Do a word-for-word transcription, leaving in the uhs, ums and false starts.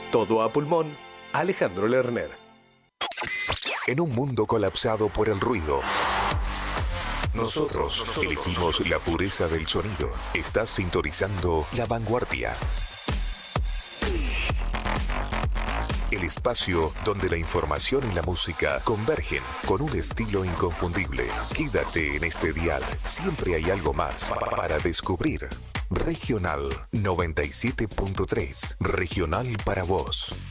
Todo a pulmón, Alejandro Lerner. En un mundo colapsado por el ruido, nosotros elegimos la pureza del sonido. Estás sintonizando La Vanguardia. El espacio donde la información y la música convergen con un estilo inconfundible. Quédate en este dial, siempre hay algo más pa- para descubrir. Regional noventa y siete punto tres, Regional para vos.